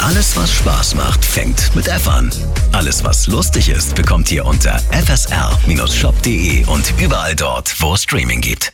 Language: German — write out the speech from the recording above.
Alles, was Spaß macht, fängt mit F an. Alles, was lustig ist, bekommt ihr unter fsr-shop.de und überall dort, wo es Streaming gibt.